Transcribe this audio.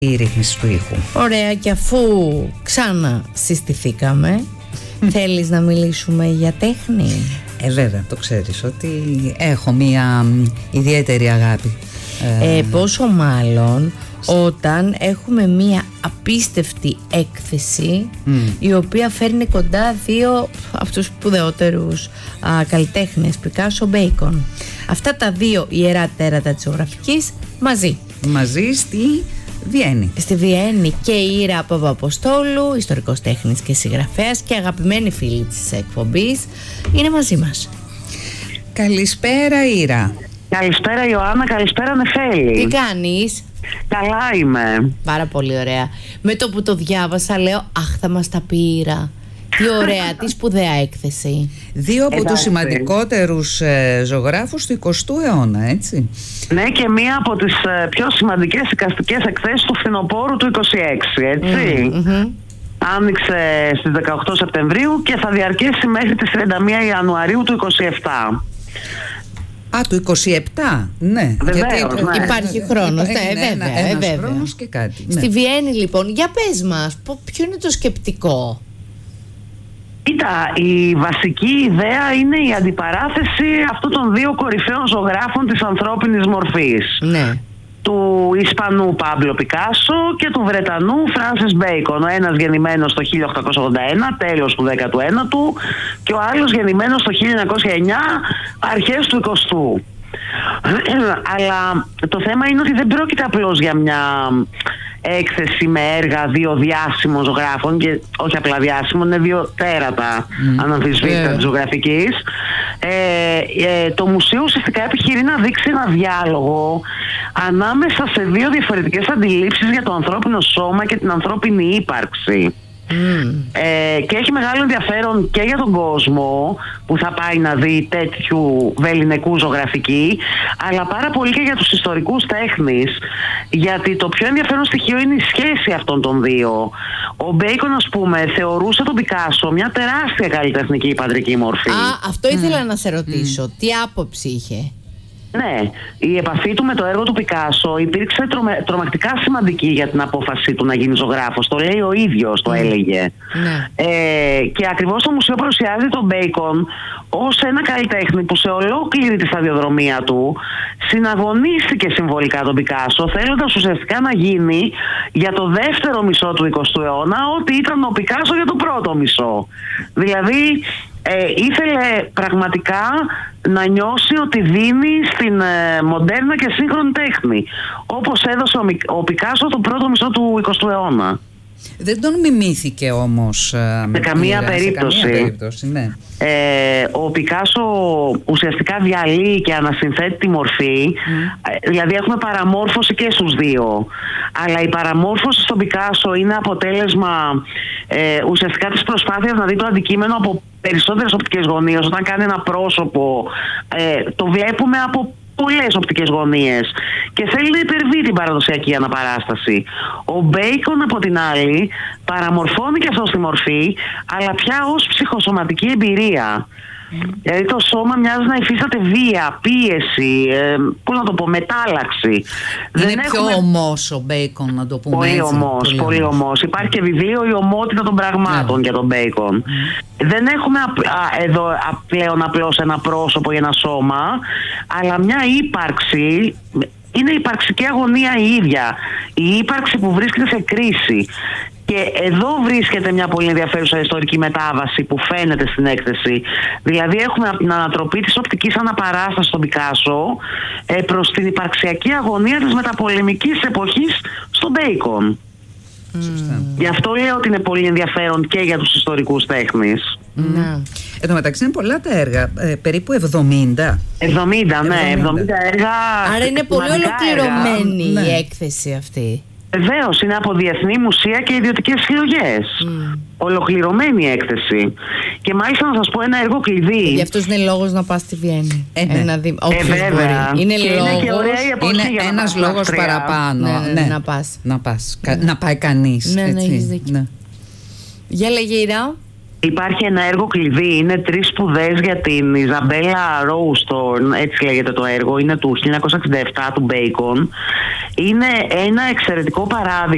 η ρύθμιση του ήχου. Ωραία, και αφού ξανασυστηθήκαμε, θέλεις να μιλήσουμε για τέχνη? Βέβαια, το ξέρεις ότι έχω μία ιδιαίτερη αγάπη. Πόσο μάλλον όταν έχουμε μία απίστευτη έκθεση η οποία φέρνει κοντά δύο από τους σπουδαιότερους καλλιτέχνες, Πικάσο, Μπέικον. Αυτά τα δύο ιερά τέρατα της ζωγραφικής μαζί στη Βιέννη. Στη Βιέννη, και η Ήρα Παπααποστόλου, ιστορικός τέχνης και συγγραφέας και αγαπημένη φίλη της εκπομπής, είναι μαζί μας. Καλησπέρα Ήρα. Καλησπέρα Ιωάννα, καλησπέρα Νεφέλη. Τι κάνεις? Καλά είμαι. Πάρα πολύ ωραία. Με το που το διάβασα λέω, αχ, θα μας τα πει η Ήρα. Τι ωραία, τι σπουδαία έκθεση. Δύο από τους σημαντικότερους ζωγράφους του 20ου αιώνα, έτσι. Ναι, και μία από τις πιο σημαντικές εικαστικές εκθέσεις του φθινοπόρου του 26, έτσι. Άνοιξε στις 18 Σεπτεμβρίου και θα διαρκέσει μέχρι τις 31 Ιανουαρίου του 27. Του 27, ναι. Βεβαίως, γιατί ναι. Υπάρχει χρόνος, ένας χρόνος και κάτι. Στη Βιέννη λοιπόν, για πες μας, ποιο είναι το σκεπτικό? Κοίτα, η βασική ιδέα είναι η αντιπαράθεση αυτών των δύο κορυφαίων ζωγράφων της ανθρώπινης μορφής. Ναι. Του Ισπανού Πάμπλο Πικάσο και του Βρετανού Φράνσις Μπέικον. Ο ένας γεννημένος το 1881, τέλος του 19ου, και ο άλλος γεννημένος το 1909, αρχές του 20ου. Αλλά το θέμα είναι ότι δεν πρόκειται απλώς για μια έκθεση με έργα δύο διάσημων ζωγράφων, και όχι απλά διάσημων, είναι δύο τέρατα αναμφισβήτητα της ζωγραφικής. Το μουσείο ουσιαστικά επιχειρεί να δείξει ένα διάλογο ανάμεσα σε δύο διαφορετικές αντιλήψεις για το ανθρώπινο σώμα και την ανθρώπινη ύπαρξη. Και έχει μεγάλο ενδιαφέρον και για τον κόσμο που θα πάει να δει τέτοιου βελληνικού ζωγραφική, αλλά πάρα πολύ και για τους ιστορικούς τέχνης, γιατί το πιο ενδιαφέρον στοιχείο είναι η σχέση αυτών των δύο. Ο Μπέικον, ας πούμε, θεωρούσε τον Πικάσο μια τεράστια καλλιτεχνική υπαντρική μορφή. Αυτό ήθελα να σε ρωτήσω. Τι άποψη είχε? Ναι, η επαφή του με το έργο του Πικάσο υπήρξε τρομακτικά σημαντική για την απόφαση του να γίνει ζωγράφος. Το λέει ο ίδιος, το έλεγε. Ναι. Και ακριβώς το μουσείο παρουσιάζει τον Μπέικον ως ένα καλλιτέχνη που σε ολόκληρη τη σταδιοδρομία του συναγωνίστηκε συμβολικά τον Πικάσο, θέλοντας ουσιαστικά να γίνει για το δεύτερο μισό του 20ου αιώνα ό,τι ήταν ο Πικάσο για το πρώτο μισό. Δηλαδή ήθελε πραγματικά να νιώσει ότι δίνει στην μοντέρνα και σύγχρονη τέχνη, όπως έδωσε ο Πικάσο το πρώτο μισό του 20ου αιώνα. Δεν τον μιμήθηκε όμως σε καμία περίπτωση. Ναι. Ο Πικάσο ουσιαστικά διαλύει και ανασυνθέτει τη μορφή. Δηλαδή έχουμε παραμόρφωση και στους δύο, αλλά η παραμόρφωση στον Πικάσο είναι αποτέλεσμα ουσιαστικά της προσπάθειας να δει το αντικείμενο από περισσότερες οπτικές γωνίες. Όταν κάνει ένα πρόσωπο το βλέπουμε από πολλές οπτικές γωνίες και θέλει να υπερβεί την παραδοσιακή αναπαράσταση. Ο Μπέικον, από την άλλη, παραμορφώνει και αυτό στη μορφή, αλλά πια ως ψυχοσωματική εμπειρία. Δηλαδή το σώμα μοιάζει να υφίσταται βία, πίεση, πώς να το πω, μετάλλαξη. Είναι πιο ομός ο Μπέικον, να το πούμε πολύ έτσι. Πολύ ομός. Υπάρχει και βιβλίο «Η ομότητα των πραγμάτων» για τον Μπέικον. Δεν έχουμε εδώ πλέον απλώς ένα πρόσωπο ή ένα σώμα, αλλά μια ύπαρξη. Είναι η υπαρξική αγωνία η ίδια. Η ύπαρξη που βρίσκεται σε κρίση. Και εδώ βρίσκεται μια πολύ ενδιαφέρουσα ιστορική μετάβαση που φαίνεται στην έκθεση. Δηλαδή έχουμε την ανατροπή της οπτικής αναπαράστασης στον Πικάσο προς την υπαρξιακή αγωνία της μεταπολεμικής εποχής στον Μπέικον. Γι' αυτό λέω ότι είναι πολύ ενδιαφέρον και για τους ιστορικούς τέχνης. Εν τω μεταξύ είναι πολλά τα έργα, περίπου 70. 70, ναι, 70 έργα. Άρα είναι πολύ ολοκληρωμένη η έκθεση αυτή. Βεβαίως, είναι από διεθνή μουσεία και ιδιωτικές συλλογές. Ολοκληρωμένη έκθεση. Και μάλιστα να σας πω ένα έργο κλειδί. Γι' αυτός είναι λόγος να πας στη Βιέννη. Βέβαια. Είναι Είναι ένας λόγος παραπάνω. Να πας. Να πάει κανείς. Ναι, έχεις δίκιο. Για λέγε Ήρα. Υπάρχει ένα έργο κλειδί, είναι 3 σπουδές για την Ιζαμπέλα Ρόουστορν, έτσι λέγεται το έργο, είναι του 1967 του Μπέικον. Είναι ένα εξαιρετικό παράδειγμα